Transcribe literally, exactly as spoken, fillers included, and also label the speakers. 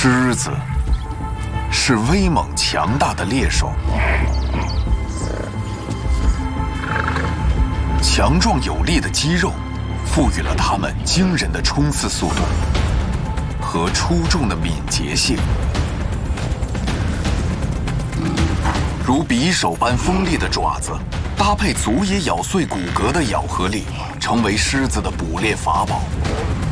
Speaker 1: 狮子是威猛强大的猎手，强壮有力的肌肉赋予了它们惊人的冲刺速度和出众的敏捷性，如匕首般锋利的爪子，搭配足以咬碎骨骼的咬合力，成为狮子的捕猎法宝。